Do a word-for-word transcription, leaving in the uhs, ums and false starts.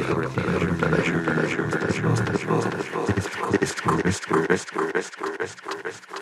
pleasure, pleasure, pleasure, pleasure, pleasure, pleasure, pleasure, pleasure, pleasure, pleasure, pleasure,